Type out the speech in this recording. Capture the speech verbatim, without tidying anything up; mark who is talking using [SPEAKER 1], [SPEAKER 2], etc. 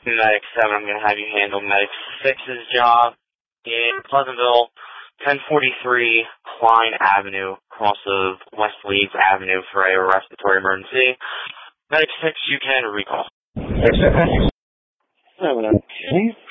[SPEAKER 1] Medic seven, I'm going to have you handle Medic six's job in Pleasantville, ten forty-three Klein Avenue, cross of West Leeds Avenue for a respiratory emergency. Medic six, you can recall.
[SPEAKER 2] Okay.